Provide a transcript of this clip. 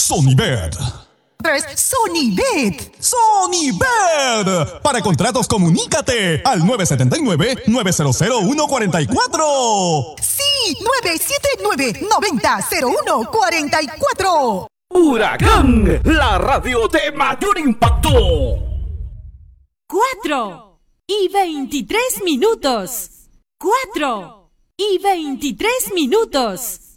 Sonibet. Sonibet. Sonibet. Para contratos, comunícate al 979-900-144. Sí, 979-90-0144. Huracán, la radio de mayor impacto. 4:23. 4:23.